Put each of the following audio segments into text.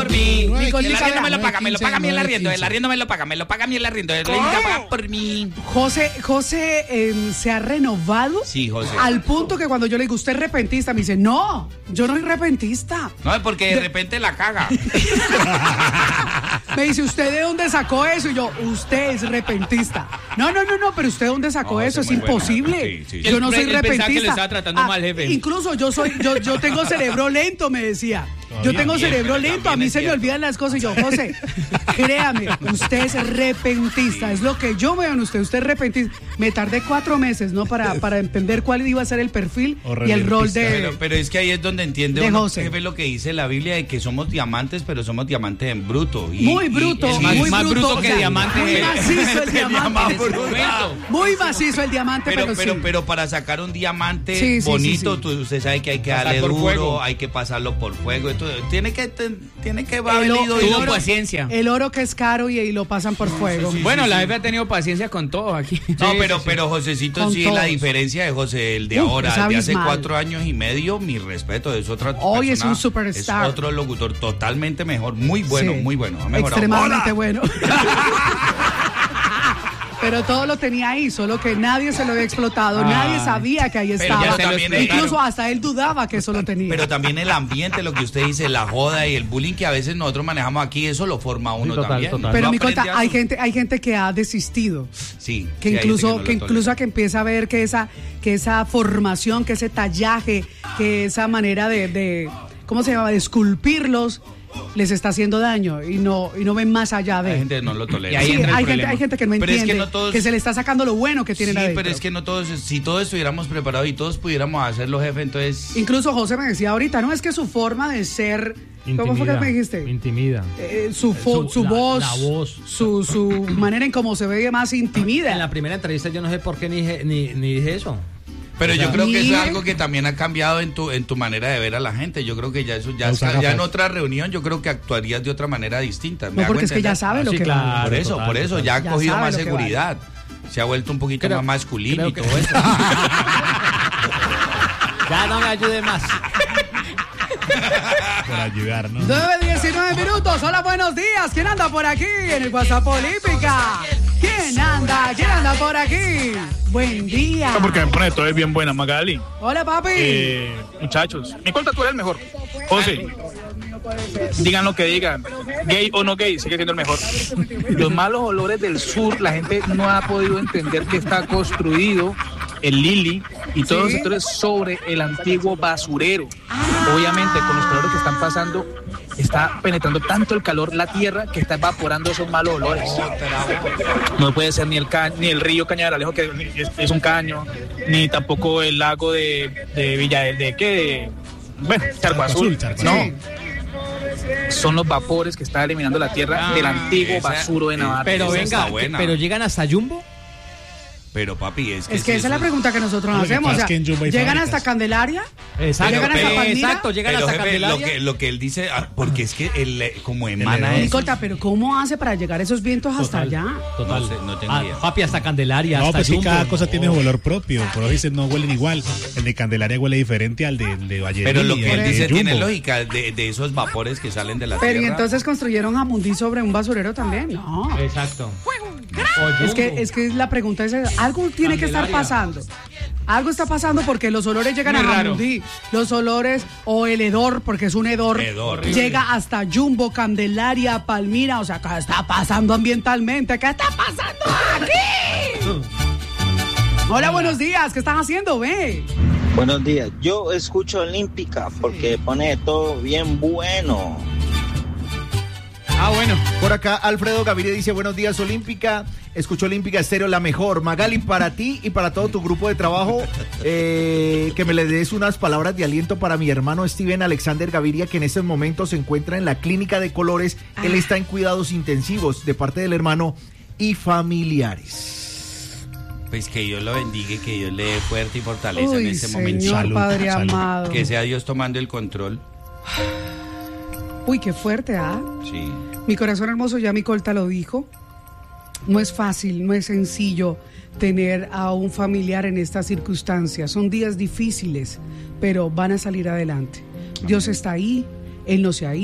por mí. El arriendo me lo paga a mí el arriendo. El arriendo me lo paga a mí el arriendo. El arriendo paga por mí. José se ha renovado. Sí, José. Al punto que cuando yo le digo, ¿usted es repentista? Me dice, no, yo no soy repentista. No, es porque de repente la caga. Me dice, ¿usted de dónde sacó eso? Y yo, usted es repentista. No, pero ¿usted de dónde sacó eso? Es imposible. Sí. Yo no soy repentista. Que le estaba tratando mal, jefe. Incluso yo tengo cerebro lento, me decía. Yo tengo cerebro lento, a mí se me olvidan las cosas. Y yo, José, créame, usted es repentista. Es lo que yo veo en usted. Usted es repentista. Me tardé 4 meses, ¿no? Para entender cuál iba a ser el perfil y el rol de... Pero es que ahí es donde entiende de uno, José. jefe, lo que dice la Biblia de que somos diamantes, pero somos diamantes en bruto. Muy bruto. Más bruto que diamante. Muy macizo el diamante. Muy macizo el diamante, pero para sacar un diamante Sí. bonito, usted sabe que hay que darle duro, hay que pasarlo por fuego. Tiene que Tuvo paciencia. El oro que es caro y lo pasan por fuego. Bueno, la jefe ha tenido paciencia con todo aquí. No, pero Josecito, sí, la diferencia de José, el de ahora, el de hace 4 años y medio, mi respeto, es otra Hoy persona, es un superstar. Es otro locutor totalmente mejor, muy bueno. Ha mejorado. Extremadamente bueno. Pero todo lo tenía ahí, solo que nadie se lo había explotado, nadie sabía que ahí estaba. Incluso hasta él dudaba que eso lo tenía. Pero también el ambiente, lo que usted dice, la joda y el bullying que a veces nosotros manejamos aquí, eso lo forma uno también. Pero mi corta, hay gente que ha desistido. Sí. Que incluso que empieza a ver que esa formación, que ese tallaje, que esa manera de ¿cómo se llama? De esculpirlos les está haciendo daño y no ven más allá de. Hay gente que no lo tolera. Sí, hay gente que no entiende, que se le está sacando lo bueno que tienen adentro. Pero es que no todos, si todos estuviéramos preparados y todos pudiéramos hacerlo, jefe, entonces... Incluso José me decía ahorita, no, es que su forma de ser... ¿Cómo fue que me dijiste? Intimida. Su voz, la voz. Su manera en cómo se ve más intimida. En la primera entrevista yo no sé por qué ni dije eso. Pero yo creo que eso es algo que también ha cambiado en tu manera de ver a la gente. Yo creo que ya en otra reunión yo creo que actuarías de otra manera distinta. No, porque es que ya sabe lo que claro, por eso ya ha cogido más seguridad. Se ha vuelto un poquito más masculino y todo eso. Ya no me ayude más. Por ayudarnos. 9:19 minutos. Hola, buenos días. ¿Quién anda por aquí en el WhatsApp Olímpica? ¿Quién anda por aquí? Buen día. No, porque me pone todo es bien buena, Magali. Hola, papi. Muchachos, mi corta tú eres el mejor. José, digan lo que digan, gay o no gay, sigue siendo el mejor. Los malos olores del sur, la gente no ha podido entender que está construido el Lili y todos los sectores sobre el antiguo basurero. Obviamente, con los calores que están pasando, está penetrando tanto el calor la tierra que está evaporando esos malos olores. No puede ser ni el río Cañaveralejo, que es un caño, ni tampoco el lago de Villa de Charco Azul. No. Son los vapores que está eliminando la tierra del antiguo basuro de Navarra. Pero venga, pero llegan hasta Jumbo. Pero papi, es que esa es la pregunta que nosotros nos hacemos. O sea, ¿llegan hasta Candelaria? Exacto, ¿Llegan hasta Palmira? Exacto, llegan hasta Candelaria. Lo que él dice, porque es que él como emana eso. Nicolta, pero ¿cómo hace para llegar esos vientos hasta allá? Total. No tengo idea. Papi, hasta Candelaria, No, hasta pues Jumbo. sí, cada cosa tiene su olor propio. Por eso dicen no huelen igual. El de Candelaria huele diferente al de Valladolid. Pero lo que él dice Jumbo tiene lógica de esos vapores que salen de la Pero tierra. y entonces construyeron Jamundí sobre un basurero también. No. Exacto. Es que la pregunta es, algo tiene que estar pasando. Algo está pasando porque los olores llegan a Jamundí. Los olores o el hedor, porque es un hedor. Llega hasta Jumbo, Candelaria, Palmira. O sea, ¿qué está pasando ambientalmente? ¿Qué está pasando aquí? Hola, buenos días. ¿Qué estás haciendo, ve? Buenos días. Yo escucho Olímpica porque pone todo bien bueno. Bueno. Por acá Alfredo Gaviria dice, buenos días Olímpica, escucho Olímpica Estéreo, la mejor. Magali, para ti y para todo tu grupo de trabajo, que me le des unas palabras de aliento para mi hermano Steven Alexander Gaviria, que en este momento se encuentra en la clínica de Colores. Él está en cuidados intensivos de parte del hermano y familiares. Pues que Dios lo bendiga y que Dios le dé fuerte y fortaleza en este momento. Señor Padre amado. Que sea Dios tomando el control. Uy, qué fuerte, ¿ah? Sí. Mi corazón hermoso, ya mi Colta lo dijo. No es fácil, no es sencillo tener a un familiar en estas circunstancias. Son días difíciles, pero van a salir adelante. Dios está ahí, Él no se ha ido,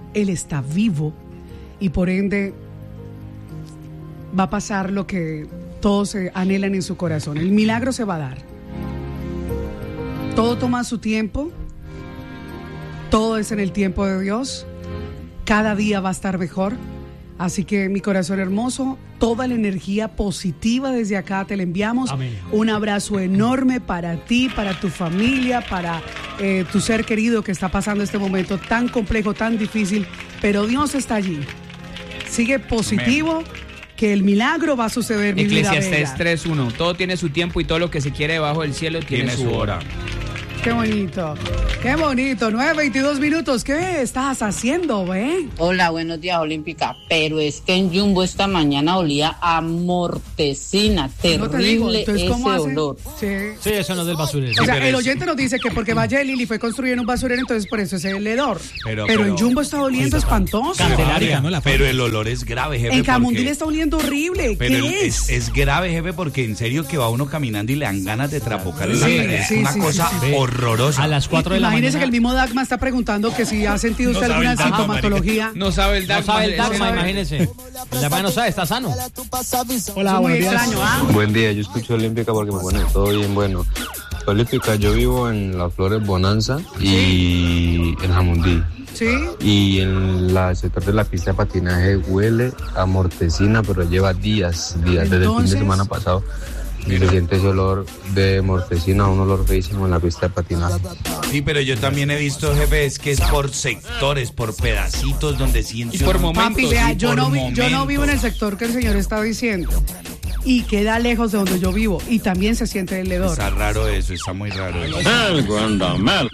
Él está vivo y por ende va a pasar lo que todos anhelan en su corazón. El milagro se va a dar. Todo toma su tiempo. Todo es en el tiempo de Dios. Cada día va a estar mejor. Así que mi corazón hermoso, toda la energía positiva desde acá te la enviamos. Amén. Un abrazo enorme para ti, para tu familia, para tu ser querido que está pasando este momento tan complejo, tan difícil. Pero Dios está allí. Sigue positivo. Amén. Que el milagro va a suceder, mi vida bella. Eclesiastés 3:1. Todo tiene su tiempo y todo lo que se quiere debajo del cielo tiene su hora. Qué bonito, qué bonito. 9:22 minutos. ¿Qué estás haciendo, güey? Hola, buenos días, Olímpica. Pero es que en Jumbo esta mañana olía a mortecina. Terrible ese olor. Sí, eso no es del basurero. O sea, el oyente nos dice que porque Valle de Lili fue construyendo un basurero, entonces por eso es el hedor. Pero en Jumbo está oliendo espantoso. Candelaria, ¿no? Pero el olor es grave, jefe. En Camundí le está oliendo horrible. Pero ¿qué es grave, jefe, porque en serio que va uno caminando y le dan ganas de trapocar en la cara. Es una cosa horrorosa. A las 4 de la mañana. Imagínese que el mismo Dagma está preguntando que si ha sentido usted alguna sintomatología. No sabe el Dagma. Imagínese. El Dagma no sabe, está sano. Hola, buenos días. Buen día, yo escucho Olímpica porque me pone todo bien bueno. Olímpica, yo vivo en Las Flores Bonanza y en Jamundí. Sí. Y en el sector de la pista de patinaje huele a mortecina, pero lleva días. Desde el fin de semana pasado. Y le siento ese olor de mortecina, un olor feísimo en la pista de patinaje. Sí, pero yo también he visto, jefe, es que es por sectores, por pedacitos donde siento. Y por momentos. Papi, vea, yo no vivo en el sector que el señor está diciendo. Y queda lejos de donde yo vivo. Y también se siente el hedor. Está raro eso, está muy raro eso. Algo anda mal.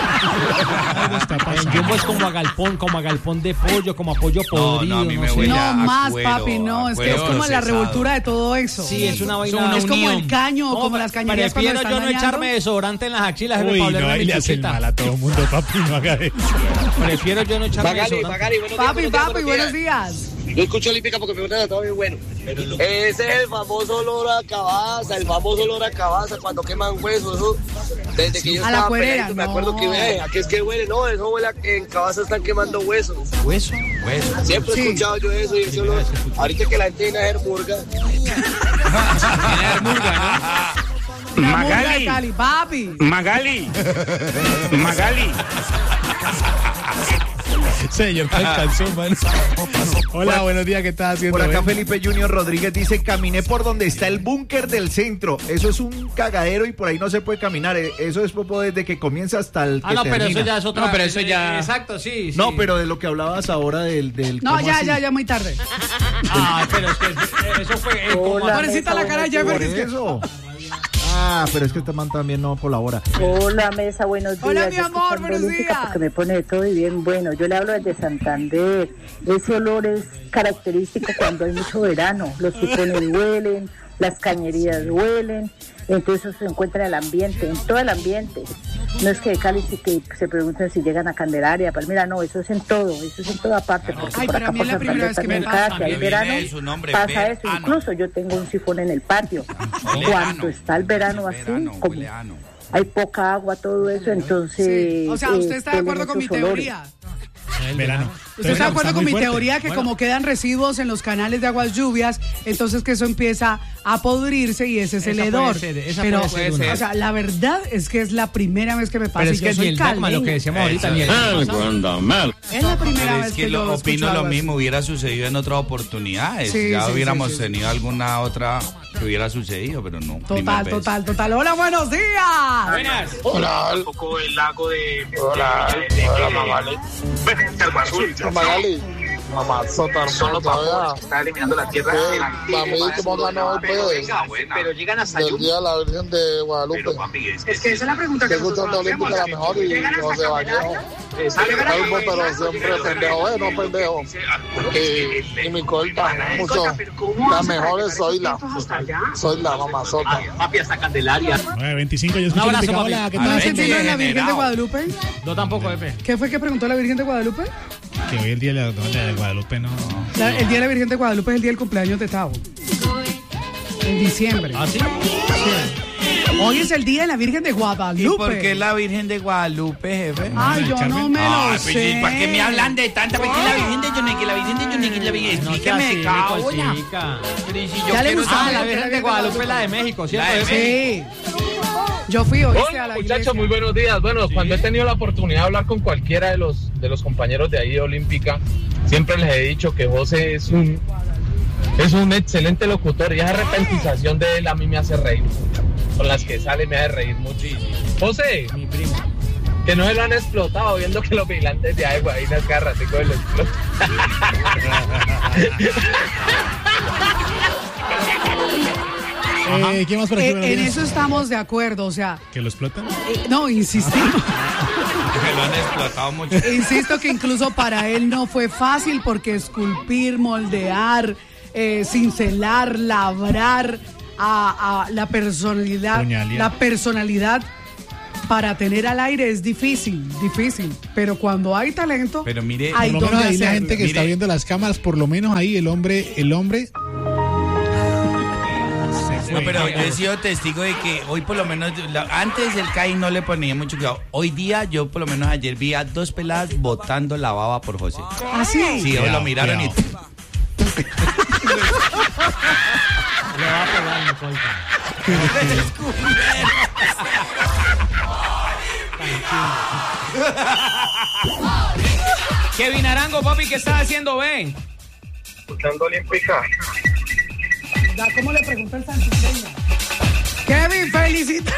En Jumbo es como a galpón de pollo, como a pollo podrido. No, a mí me huele a más, cuero, papi, no. Es que es como la revoltura de todo eso. Sí, es una vaina. Es como el caño, como las cañerías cuando están están yo no echarme desodorante en las axilas. Uy, no, ahí le hacen mal a todo el mundo, papi, no haga eso. Prefiero yo no echarme desodorante. Papi, buenos días. Yo escucho Olímpica porque me gusta todo bien bueno. Ese es el famoso olor a cabaza, cuando queman huesos, eso. Desde que yo estaba peladito, me acuerdo que ¿a qué es que huele? No, eso huele en cabaza están quemando huesos. ¿Hueso? Siempre he escuchado yo eso y ese olor. Ahorita que la gente viene a hacer murga. Magali. Señor, alcanzó, man. Hola, buenos días, ¿qué estás haciendo? Por acá Felipe Junior Rodríguez dice, caminé por donde está el búnker del centro. Eso es un cagadero y por ahí no se puede caminar. Eso es popo desde que comienza hasta el que termina. Pero eso ya es otra. No, pero eso ya... Exacto, sí. No, pero de lo que hablabas ahora del no, ya, muy tarde. Pero es que eso fue... Pobrecita la cara ya, ¿por qué eso? Pero es que este man también no colabora. Hola, Mesa, buenos días. Hola, mi amor, buenos días. Porque me pone de todo y bien bueno. Yo le hablo desde Santander. Ese olor es característico cuando hay mucho verano. Los picones huelen, las cañerías huelen. Entonces eso se encuentra en el ambiente, en todo el ambiente. No es que de Cali sí que se pregunten si llegan a Candelaria, Palmira, no, eso es en todo, eso es en toda parte. Porque por acá por Santander también cada que hay verano pasa eso. Incluso yo tengo un sifón en el patio. Cuando está el verano así, como hay poca agua, todo eso, entonces... Sí. O sea, ¿usted está de acuerdo con mi teoría? El verano. ¿Usted está de acuerdo con mi teoría que como quedan residuos en los canales de aguas lluvias, entonces que eso empieza a podrirse y ese es el hedor? Pero, o sea, la verdad es que es la primera vez que me pasa. Pero es que ni el Dagma, lo que decíamos ahorita, ni el mal. Es la primera vez que yo opino lo mismo, hubiera sucedido en otras oportunidades. Ya hubiéramos tenido alguna otra que hubiera sucedido, pero no. Total. Hola, buenos días. Buenas. Hola, un poco el lago de... Hola, Magali. Magali, mamá sota hermosa, está eliminando la tierra. Mami, ¿cómo ganó el pez? Pero llegan hasta el día de la Virgen de Guadalupe. Es que esa es la pregunta que nosotros hacemos. Olímpica la mejor y José Vallejo. Pero siempre pendejo. Y mi corta, mucho. La mejor soy la mamá sota. Papi, hasta Candelaria. 25, yo escucho Olímpica. Hola, ¿qué tal? ¿No se entiende la Virgen de Guadalupe? No, tampoco, Epe. ¿Qué fue que preguntó la Virgen de Guadalupe? Que hoy el día de Guadalupe no... El día de la Virgen de Guadalupe es el día del cumpleaños de Tavo. En diciembre. ¿Ah, sí? Sí. Hoy es el día de la Virgen de Guadalupe. ¿Y por qué la Virgen de Guadalupe, jefe? Ay, yo no me lo sé. ¿Para qué me hablan de tanta? ¿Por qué la Virgen de Yoneque? La Virgen de Yoneque, la Virgen. Explíqueme, cabrón. Ya le gustaba la Virgen de Guadalupe, la de México, ¿cierto? Sí. Yo fui hoy a la iglesia. Muchachos, muy buenos días. Bueno, cuando he tenido la oportunidad de hablar con cualquiera de los compañeros de ahí de Olímpica, siempre les he dicho que José es un excelente locutor, y esa repentización de él a mí me hace reír. Con las que sale me hace reír muchísimo. José, mi primo, que no se lo han explotado, viendo que los vigilantes de agua ahí las garras de lo explotan. ¿Qué más por aquí? En eso estamos de acuerdo, o sea. ¿Que lo explotan? No, insistimos. Que lo han explotado mucho. Insisto que incluso para él no fue fácil, porque esculpir, moldear, cincelar, labrar a la personalidad, para tener al aire es difícil, pero cuando hay talento, pero mire, hay por lo menos ahí la gente que está viendo las cámaras, por lo menos ahí el hombre no, pero yo he sido testigo de que hoy por lo menos, antes el CAI no le ponía mucho cuidado. Hoy día, yo por lo menos ayer vi a 2 peladas botando la baba por José. ¿Ah, sí? Sí, hoy lo miraron Le va a pegar, no falta. Kevin Arango, papi, ¿qué estás haciendo, ven? Escuchando Olímpica. ¿Cómo le pregunta el santiseño? Kevin, felicita.